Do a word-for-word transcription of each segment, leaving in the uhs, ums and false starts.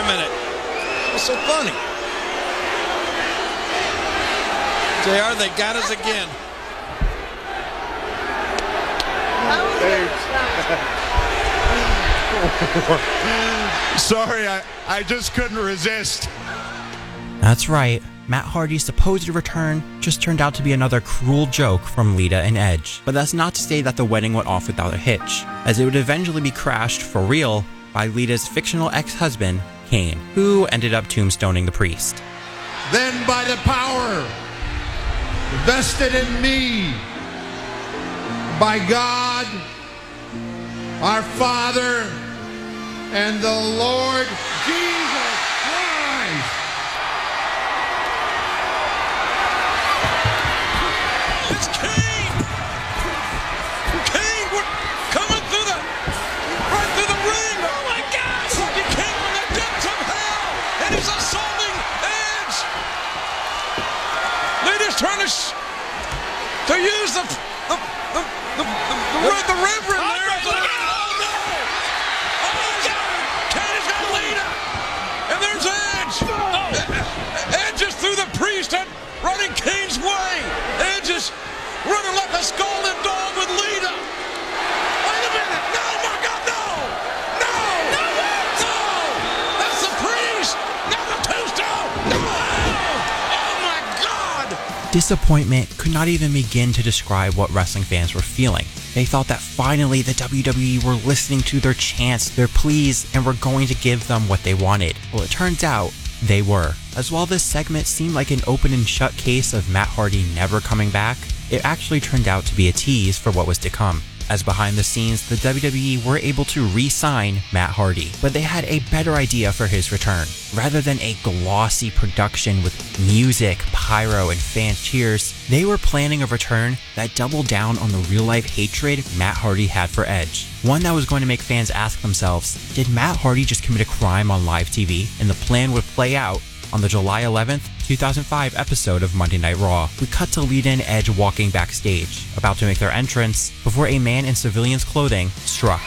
minute. What's so funny? J R, they got us again. Sorry, I, I just couldn't resist. That's right. Matt Hardy's supposed return just turned out to be another cruel joke from Lita and Edge. But that's not to say that the wedding went off without a hitch, as it would eventually be crashed for real by Lita's fictional ex-husband, Kane, who ended up tombstoning the priest. Then by the power vested in me by God, our Father, and the Lord Jesus Christ. It's Kane! Kane, we're coming through the, right through the ring! Oh my gosh! He came from the depths of hell, and he's assaulting Edge! Lita's trying to, sh- to use the, the, the, the, the, the, the, the reverend there. Oh, no! Oh my God! Kane has got Lita! And there's Edge! Oh. Edge is through the priest and running Kane's way! Edge is running like a scalded dog with Lita! Wait a minute! No, my God, no! No! No! No! That's the priest! Not the tombstone! No! Oh my God! Disappointment could not even begin to describe what wrestling fans were feeling. They thought that finally the W W E were listening to their chants, their pleas, and were going to give them what they wanted. Well, it turns out they were. As while this segment seemed like an open and shut case of Matt Hardy never coming back, it actually turned out to be a tease for what was to come. As behind the scenes, the W W E were able to re-sign Matt Hardy, but they had a better idea for his return. Rather than a glossy production with music, pyro, and fan cheers, they were planning a return that doubled down on the real-life hatred Matt Hardy had for Edge. One that was going to make fans ask themselves, did Matt Hardy just commit a crime on live T V? And the plan would play out on the July eleventh, two thousand five episode of Monday Night Raw. We cut to Lita and Edge walking backstage, about to make their entrance, before a man in civilian's clothing struck.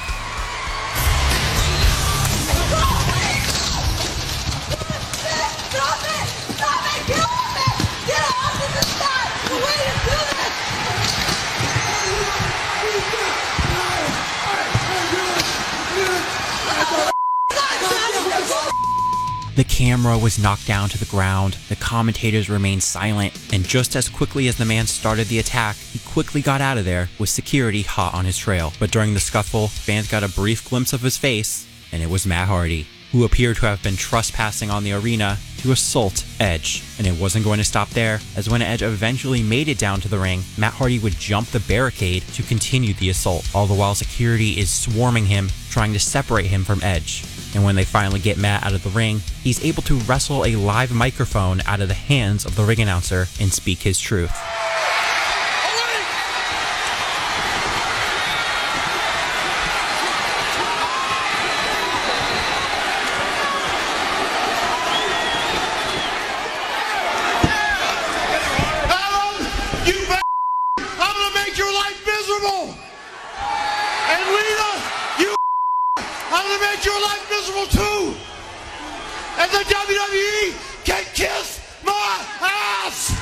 The camera was knocked down to the ground, the commentators remained silent, and just as quickly as the man started the attack, he quickly got out of there with security hot on his trail. But during the scuffle, fans got a brief glimpse of his face, and it was Matt Hardy, who appeared to have been trespassing on the arena to assault Edge. And it wasn't going to stop there, as when Edge eventually made it down to the ring, Matt Hardy would jump the barricade to continue the assault, all the while security is swarming him, trying to separate him from Edge. And when they finally get Matt out of the ring, he's able to wrestle a live microphone out of the hands of the ring announcer and speak his truth. Your life miserable too, and the W W E can kiss my ass.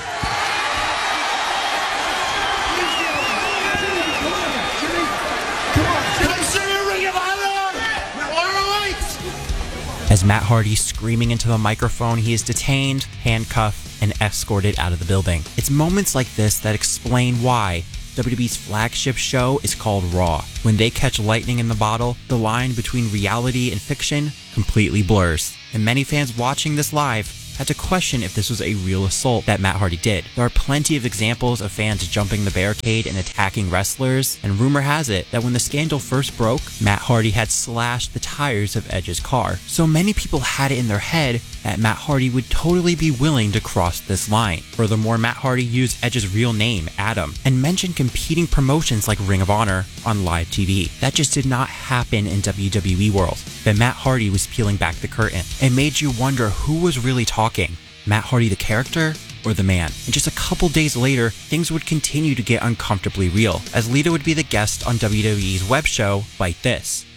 As Matt Hardy screaming into the microphone, he is detained, handcuffed, and escorted out of the building. It's moments like this that explain why W W E's flagship show is called Raw. When they catch lightning in the bottle, the line between reality and fiction completely blurs. And many fans watching this live had to question if this was a real assault that Matt Hardy did. There are plenty of examples of fans jumping the barricade and attacking wrestlers, and rumor has it that when the scandal first broke, Matt Hardy had slashed the tires of Edge's car. So many people had it in their head that Matt Hardy would totally be willing to cross this line. Furthermore, Matt Hardy used Edge's real name, Adam, and mentioned competing promotions like Ring of Honor on live T V. That just did not happen in W W E world. But Matt Hardy was peeling back the curtain. It made you wonder who was really talking, Matt Hardy the character or the man. And just a couple days later, things would continue to get uncomfortably real, as Lita would be the guest on W W E's web show, Fight This.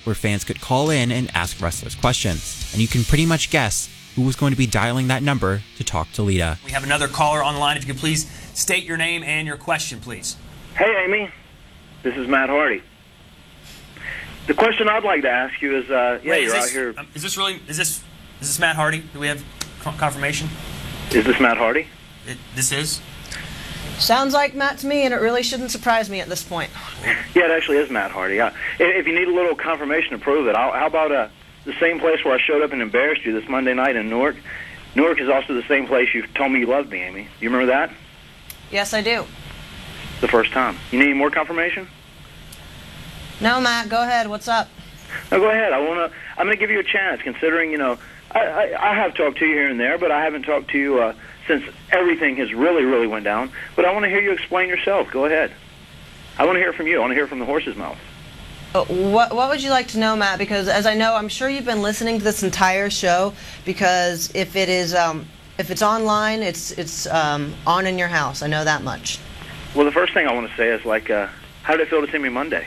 where fans could call in and ask wrestlers questions. And you can pretty much guess who was going to be dialing that number to talk to Lita. We have another caller on the line. If you could please state your name and your question, please. Hey, Amy. This is Matt Hardy. The question I'd like to ask you is, uh, yeah, Wait, you're this, out here. Um, is this really, is this, is this Matt Hardy? Do we have confirmation? Is this Matt Hardy? It, this is? Sounds like Matt to me, and it really shouldn't surprise me at this point. Yeah, it actually is Matt Hardy. Uh, if you need a little confirmation to prove it, I'll, how about uh, the same place where I showed up and embarrassed you this Monday night in Newark? Newark is also the same place you told me you loved me, Amy. You remember that? Yes, I do. The first time. You need any more confirmation? No, Matt, go ahead. What's up? No, go ahead. I want to. I'm going to give you a chance, considering you know I, I, I have talked to you here and there, but I haven't talked to you uh, since everything has really, really went down. But I want to hear you explain yourself. Go ahead. I want to hear it from you. I want to hear it from the horse's mouth. Uh, what, what would you like to know, Matt? Because as I know, I'm sure you've been listening to this entire show. Because if it is, um, if it's online, it's it's um, on in your house. I know that much. Well, the first thing I want to say is like, uh, how did it feel to see me Monday?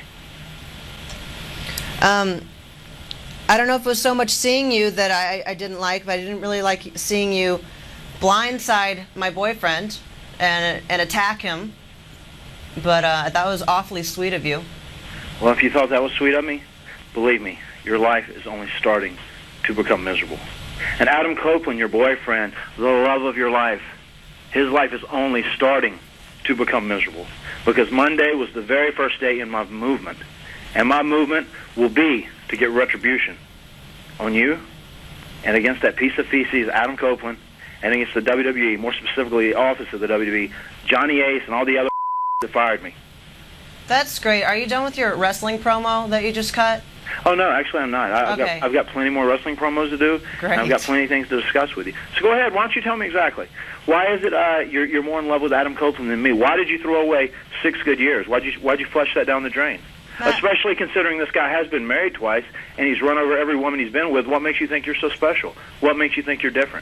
Um, I don't know if it was so much seeing you that I, I didn't like, but I didn't really like seeing you blindside my boyfriend and and attack him. But uh, that was awfully sweet of you. Well, if you thought that was sweet of me, believe me, your life is only starting to become miserable. And Adam Copeland, your boyfriend, the love of your life, his life is only starting to become miserable. Because Monday was the very first day in my movement. And my movement will be to get retribution on you and against that piece of feces, Adam Copeland, and against the W W E, more specifically the office of the W W E, Johnny Ace, and all the other that fired me. That's great. Are you done with your wrestling promo that you just cut? Oh, no, actually I'm not. I, I've, Okay. got, I've got plenty more wrestling promos to do, Great. and I've got plenty of things to discuss with you. So go ahead, why don't you tell me exactly? Why is it uh, you're, you're more in love with Adam Copeland than me? Why did you throw away six good years? Why'd you, why'd you flush that down the drain? Matt. Especially considering this guy has been married twice, and he's run over every woman he's been with. What makes you think you're so special? What makes you think you're different?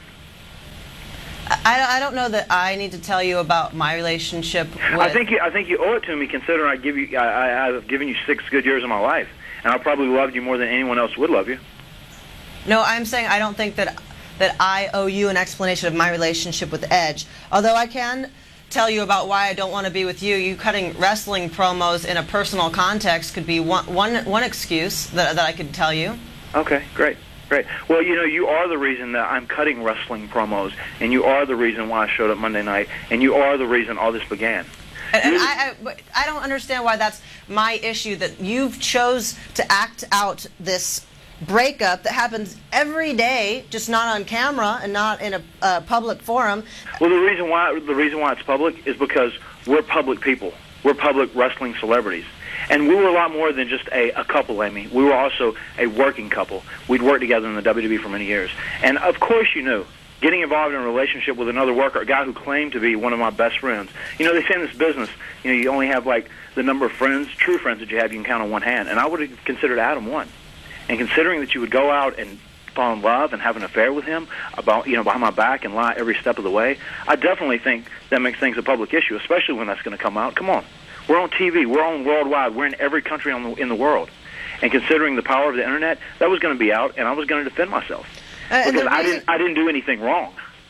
I, I don't know that I need to tell you about my relationship with... I think you, I think you owe it to me, considering I give you, I, I, I've given you six good years of my life, and I probably loved you more than anyone else would love you. No, I'm saying I don't think that that I owe you an explanation of my relationship with Edge. Although I can tell you about why I don't want to be with you. You cutting wrestling promos in a personal context could be one one, one excuse that, that I could tell you. Okay, great. Great. Well, you know, you are the reason that I'm cutting wrestling promos, and you are the reason why I showed up Monday night, and you are the reason all this began. And, and I, I, but I don't understand why that's my issue, that you've chose to act out this breakup that happens every day, just not on camera and not in a uh, public forum. Well, the reason why the reason why it's public is because we're public people. We're public wrestling celebrities. And we were a lot more than just a, a couple, Amy. We were also a working couple. We'd worked together in the W W E for many years. And, of course, you knew, getting involved in a relationship with another worker, a guy who claimed to be one of my best friends. You know, they say in this business, you know, you only have, like, the number of friends, true friends that you have, you can count on one hand. And I would have considered Adam one. And considering that you would go out and fall in love and have an affair with him about, you know, behind my back and lie every step of the way, I definitely think that makes things a public issue, especially when that's going to come out. Come on. We're on T V. We're on worldwide. We're in every country on the, in the world. And considering the power of the Internet, that was going to be out, and I was going to defend myself. Uh, because I reason, didn't I didn't do anything wrong.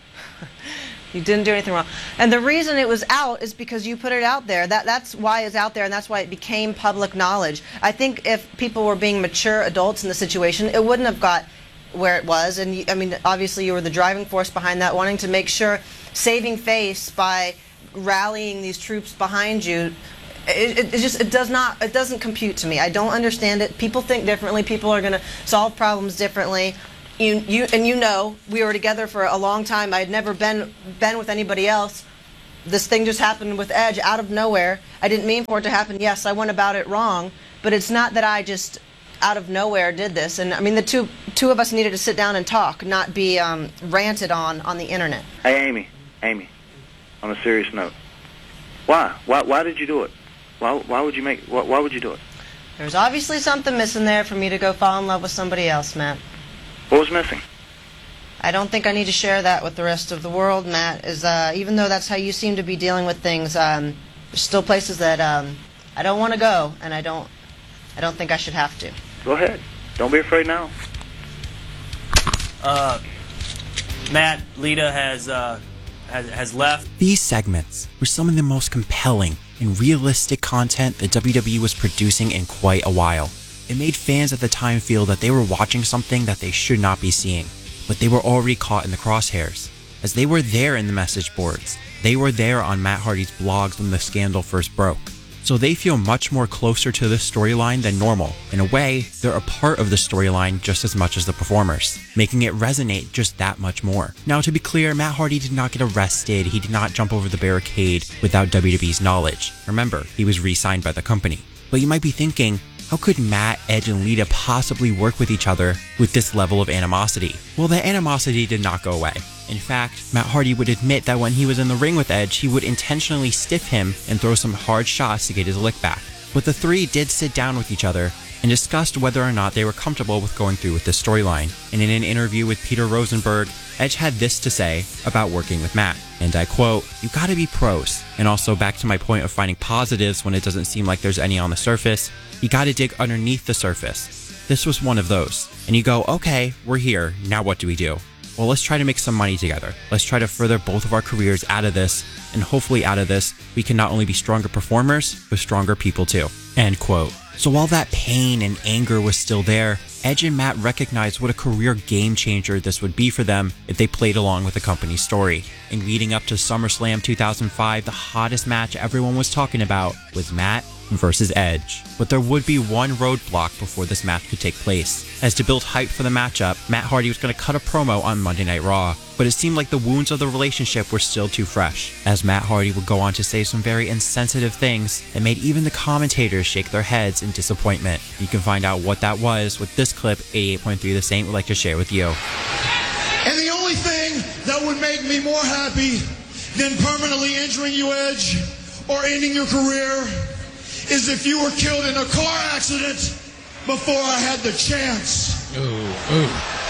You didn't do anything wrong. And the reason it was out is because you put it out there. That That's why it's out there, and that's why it became public knowledge. I think if people were being mature adults in the situation, it wouldn't have got where it was. And, you, I mean, obviously you were the driving force behind that, wanting to make sure, saving face by rallying these troops behind you. It, it, it just it does not it doesn't compute to me. I don't understand it. People think differently. People are going to solve problems differently. You you and you know we were together for a long time. I had never been been with anybody else. This thing just happened with Edge out of nowhere. I didn't mean for it to happen. Yes, I went about it wrong, but it's not that I just out of nowhere did this. And I mean, the two two of us needed to sit down and talk, not be um, ranted on on the internet. Hey, Amy, Amy, on a serious note, why why why did you do it? Why, why would you make? Why, why would you do it? There's obviously something missing there for me to go fall in love with somebody else, Matt. What was missing? I don't think I need to share that with the rest of the world, Matt. Is uh, even though that's how you seem to be dealing with things, um, there's still places that um, I don't want to go, and I don't. I don't think I should have to. Go ahead. Don't be afraid now. Uh, Matt, Lita has, uh, has has left. These segments were some of the most compelling and realistic content that W W E was producing in quite a while. It made fans at the time feel that they were watching something that they should not be seeing, but they were already caught in the crosshairs, as they were there in the message boards. They were there on Matt Hardy's blogs when the scandal first broke. So they feel much more closer to the storyline than normal. In a way, they're a part of the storyline just as much as the performers, making it resonate just that much more. Now, to be clear, Matt Hardy did not get arrested. He did not jump over the barricade without W W E's knowledge. Remember, he was re-signed by the company. But you might be thinking, how could Matt, Edge, and Lita possibly work with each other with this level of animosity? Well, the animosity did not go away. In fact, Matt Hardy would admit that when he was in the ring with Edge, he would intentionally stiff him and throw some hard shots to get his lick back. But the three did sit down with each other and discussed whether or not they were comfortable with going through with this storyline. And in an interview with Peter Rosenberg, Edge had this to say about working with Matt. And I quote, "You gotta be pros." And also, back to my point of finding positives when it doesn't seem like there's any on the surface, you gotta dig underneath the surface. This was one of those. And you go, okay, we're here, now what do we do? Well, let's try to make some money together. Let's try to further both of our careers out of this, and hopefully out of this, we can not only be stronger performers, but stronger people too. End quote. So while that pain and anger was still there, Edge and Matt recognized what a career game changer this would be for them if they played along with the company's story. And leading up to SummerSlam two thousand five, the hottest match everyone was talking about was Matt versus Edge. But there would be one roadblock before this match could take place. As to build hype for the matchup, Matt Hardy was going to cut a promo on Monday Night Raw, but it seemed like the wounds of the relationship were still too fresh, as Matt Hardy would go on to say some very insensitive things that made even the commentators shake their heads in disappointment. You can find out what that was with this clip eighty-eight point three The Saint would like to share with you. And the only thing that would make me more happy than permanently injuring you, Edge, or ending your career, is if you were killed in a car accident before I had the chance. Ooh, ooh.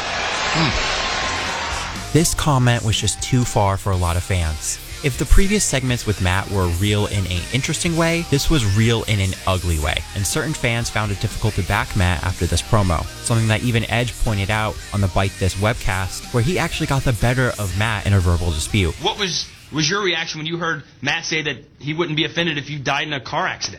Mm. This comment was just too far for a lot of fans. If the previous segments with Matt were real in an interesting way, this was real in an ugly way, and certain fans found it difficult to back Matt after this promo, something that even Edge pointed out on the Bite This webcast, where he actually got the better of Matt in a verbal dispute. What was was your reaction when you heard Matt say that he wouldn't be offended if you died in a car accident?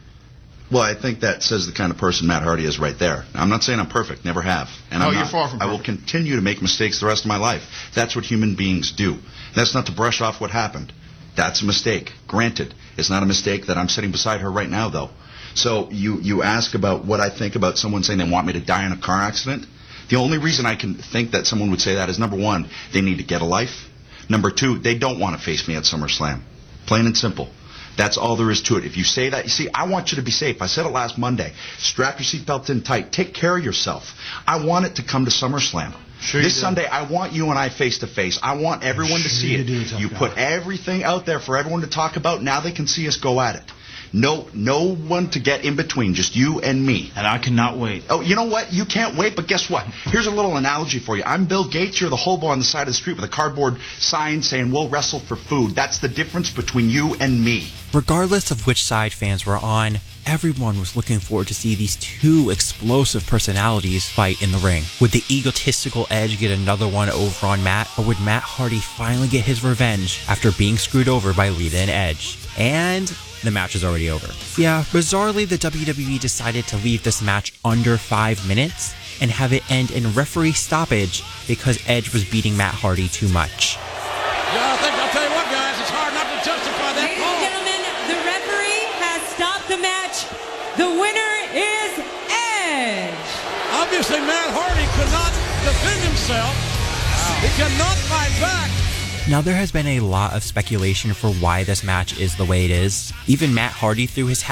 Well, I think that says the kind of person Matt Hardy is right there. Now, I'm not saying I'm perfect, never have. And Oh, I'm you're not. far from I will perfect. continue to make mistakes the rest of my life. That's what human beings do. That's not to brush off what happened. That's a mistake. Granted, it's not a mistake that I'm sitting beside her right now, though. So you, you ask about what I think about someone saying they want me to die in a car accident. The only reason I can think that someone would say that is, number one, they need to get a life. Number two, they don't want to face me at SummerSlam. Plain and simple. That's all there is to it. If you say that, you see, I want you to be safe. I said it last Monday. Strap your seatbelt in tight. Take care of yourself. I want it to come to SummerSlam. Sure This you do. Sunday, I want you and I face to face. I want everyone to see you it. do, tough You guy. put everything out there for everyone to talk about. Now they can see us go at it. No, no one to get in between. Just you and me. And I cannot wait. Oh, you know what? You can't wait, but guess what? Here's a little analogy for you. I'm Bill Gates. You're the hobo on the side of the street with a cardboard sign saying, "We'll wrestle for food." That's the difference between you and me. Regardless of which side fans were on, everyone was looking forward to see these two explosive personalities fight in the ring. Would the egotistical Edge get another one over on Matt, or would Matt Hardy finally get his revenge after being screwed over by Lita and Edge? And the match is already over. Yeah, bizarrely, the W W E decided to leave this match under five minutes and have it end in referee stoppage because Edge was beating Matt Hardy too much. Yeah, I think I'll tell you what, guys, it's hard not to justify that Ladies and call. gentlemen, the referee has stopped the match. The winner is Edge. Obviously, Matt Hardy could not defend himself. He cannot fight back. Now, there has been a lot of speculation for why this match is the way it is. Even Matt Hardy threw his hat